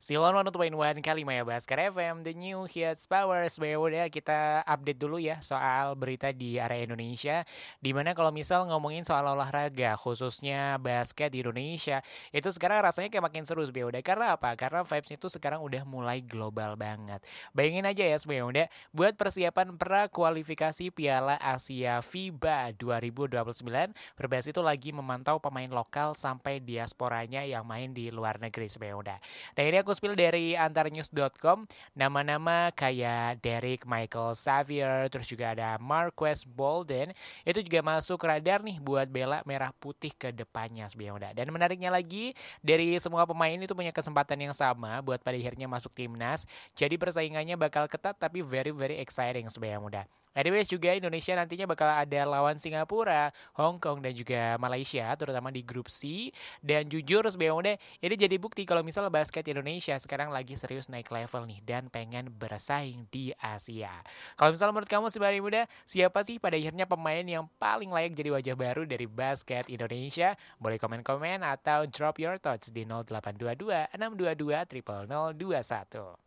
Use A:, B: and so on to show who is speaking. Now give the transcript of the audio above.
A: Silon 1.1 kali Maya Baskar FM, The New Hits Powers. Udah kita update dulu ya soal berita di area Indonesia. Dimana kalau misal ngomongin soal olahraga, khususnya basket di Indonesia, itu sekarang rasanya kayak makin seru udah. Karena apa? Karena vibes itu sekarang udah mulai global banget. Bayangin aja ya udah buat persiapan pra kualifikasi Piala Asia FIBA 2029, Perbasi itu lagi memantau pemain lokal sampai diasporanya yang main di luar negeri udah. Nah ini aku spill dari antarnews.com, nama-nama kayak Derek Michael Xavier, terus juga ada Marquez Bolden, itu juga masuk radar nih buat bela merah putih ke depannya sebenarnya. Dan menariknya lagi, dari semua pemain itu punya kesempatan yang sama buat pada akhirnya masuk timnas, jadi persaingannya bakal ketat tapi very very exciting sebenarnya muda. Anyways juga Indonesia nantinya bakal ada lawan Singapura, Hong Kong dan juga Malaysia terutama di grup C. Dan jujur sebenarnya ini jadi bukti kalau misal basket Indonesia sekarang lagi serius naik level nih dan pengen bersaing di Asia. Kalau misal menurut kamu sebagai muda, siapa sih pada akhirnya pemain yang paling layak jadi wajah baru dari basket Indonesia? Boleh komen-komen atau drop your thoughts di 0822 622 0021.